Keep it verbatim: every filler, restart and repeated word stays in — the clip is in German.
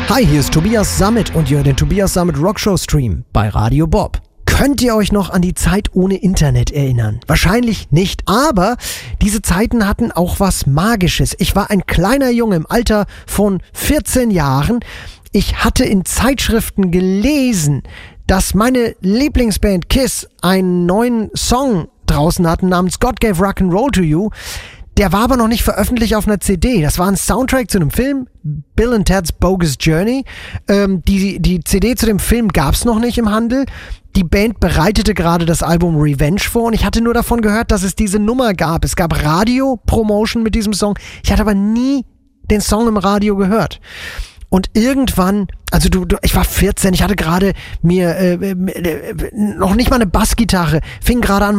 Hi, hier ist Tobias Sammet und ihr hört den Tobias Sammet Rockshow Stream bei Radio Bob. Könnt ihr euch noch an die Zeit ohne Internet erinnern? Wahrscheinlich nicht, aber diese Zeiten hatten auch was Magisches. Ich war ein kleiner Junge im Alter von vierzehn Jahren. Ich hatte in Zeitschriften gelesen, dass meine Lieblingsband Kiss einen neuen Song draußen hatten namens God Gave Rock'n'Roll to You. Der war aber noch nicht veröffentlicht auf einer C D. Das war ein Soundtrack zu einem Film, Bill and Ted's Bogus Journey. Ähm, die, die C D zu dem Film gab's noch nicht im Handel. Die Band bereitete gerade das Album Revenge vor und ich hatte nur davon gehört, dass es diese Nummer gab. Es gab Radio-Promotion mit diesem Song. Ich hatte aber nie den Song im Radio gehört. Und irgendwann, also du, du ich war vierzehn, ich hatte gerade mir äh, äh, noch nicht mal eine Bassgitarre, fing gerade an,